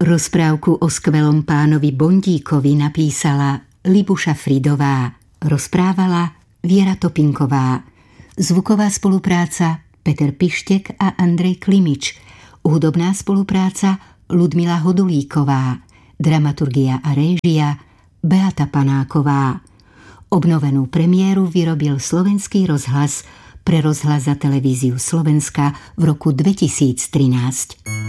Rozprávku o skvelom pánovi Bondíkovi napísala Libuša Fridová, rozprávala Viera Topinková. Zvuková spolupráca Peter Pištek a Andrej Klimič. Hudobná spolupráca Ludmila Hodulíková. Dramaturgia a réžia Beata Panáková. Obnovenú premiéru vyrobil Slovenský rozhlas pre rozhlas a televíziu Slovenska v roku 2013.